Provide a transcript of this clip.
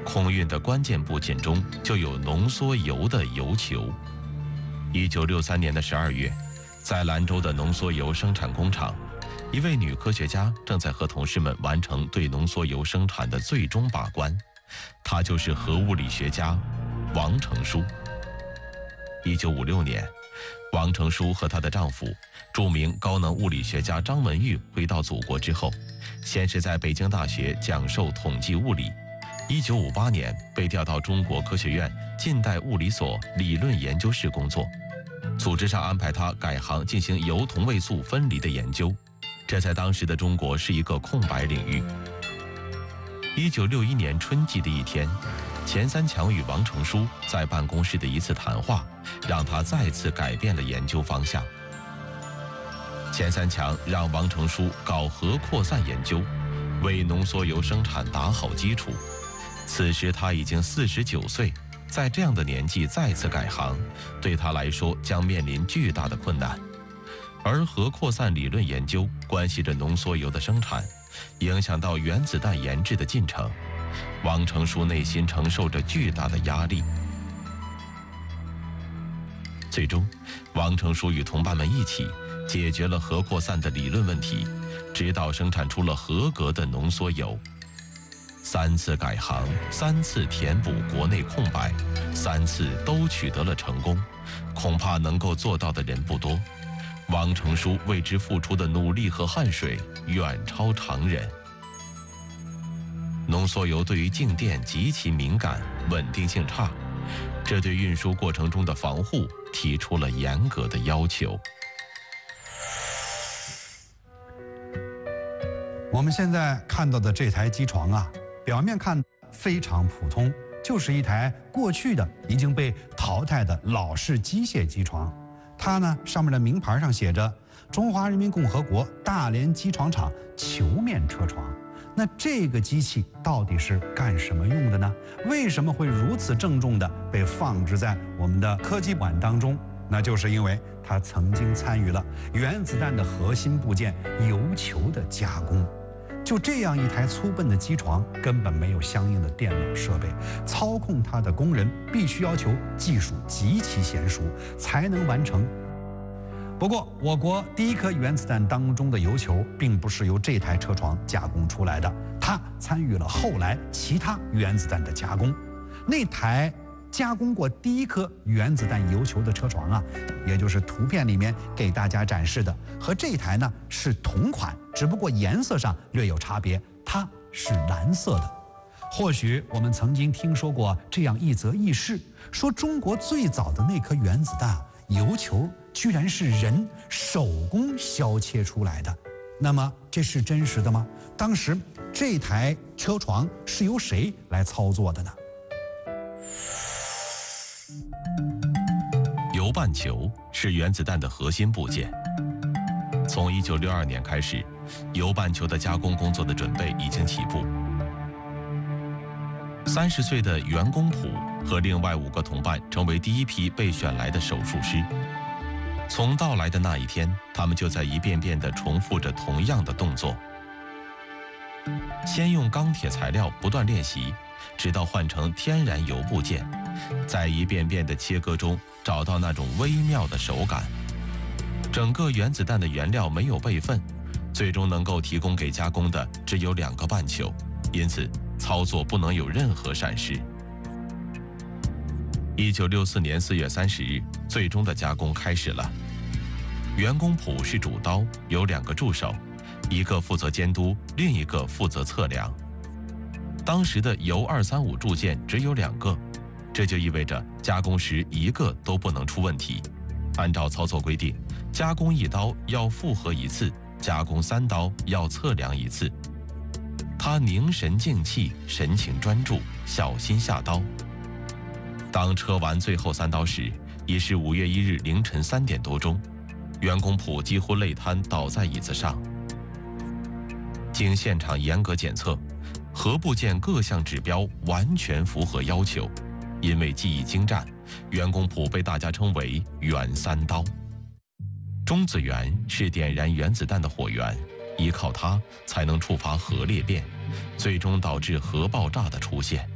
空运的关键部件中就有浓缩铀的铀球。1963年的12月，在兰州的浓缩铀生产工厂，一位女科学家正在和同事们完成对浓缩铀生产的最终把关，她就是核物理学家王成书。1956年，王成书和她的丈夫，著名高能物理学家张文玉回到祖国之后，先是在北京大学讲授统计物理，1958年被调到中国科学院近代物理所理论研究室工作，组织上安排他改行进行铀同位素分离的研究，这在当时的中国是一个空白领域。1961年春季的一天，钱三强与王成书在办公室的一次谈话，让他再次改变了研究方向。钱三强让王成书搞核扩散研究，为浓缩铀生产打好基础。此时他已经49岁，在这样的年纪再次改行，对他来说将面临巨大的困难。而核扩散理论研究关系着浓缩铀的生产，影响到原子弹研制的进程。王成书内心承受着巨大的压力。最终，王成书与同伴们一起解决了核扩散的理论问题，直到生产出了合格的浓缩铀。3次改行，3次填补国内空白，3次都取得了成功，恐怕能够做到的人不多。王成书为之付出的努力和汗水远超常人。浓缩铀对于静电极其敏感，稳定性差，这对运输过程中的防护提出了严格的要求。 我们现在看到的这台机床啊，表面看非常普通，就是一台过去的已经被淘汰的老式机械机床。它呢，上面的名牌上写着中华人民共和国大连机床厂球面车床。那这个机器到底是干什么用的呢？为什么会如此郑重地被放置在我们的科技馆当中？那就是因为它曾经参与了原子弹的核心部件铀球的加工。就这样一台粗笨的机床，根本没有相应的电脑设备，操控它的工人必须要求技术极其娴熟，才能完成。不过，我国第一颗原子弹当中的铀球，并不是由这台车床加工出来的，它参与了后来其他原子弹的加工。那台加工过第一颗原子弹铀球的车床啊，也就是图片里面给大家展示的，和这台呢是同款，只不过颜色上略有差别，它是蓝色的。或许我们曾经听说过这样一则轶事，说中国最早的那颗原子弹铀球居然是人手工削切出来的。那么这是真实的吗？当时这台车床是由谁来操作的呢？ 铀半球是原子弹的核心部件。从1962年开始，铀半球的加工工作的准备已经起步。30岁的袁公朴和另外5个同伴成为第一批被选来的手术师。从到来的那一天，他们就在一遍遍地重复着同样的动作。先用钢铁材料不断练习，直到换成天然铀部件，在一遍遍的切割中找到那种微妙的手感。整个原子弹的原料没有备份，最终能够提供给加工的只有2个半球，因此操作不能有任何闪失。1964年4月30日，最终的加工开始了。袁公朴是主刀，有2个助手，一个负责监督，另一个负责测量。当时的铀235铸件只有2个，这就意味着加工时1个都不能出问题。按照操作规定，加工1刀要复合1次，加工3刀要测量1次。他凝神静气，神情专注，小心下刀。当车完最后3刀时，已是5月1日凌晨3点多钟，袁公朴几乎累瘫倒在椅子上。经现场严格检测，核部件各项指标完全符合要求。因为技艺精湛，袁公朴被大家称为袁3刀。中子源是点燃原子弹的火源，依靠它才能触发核裂变，最终导致核爆炸的出现。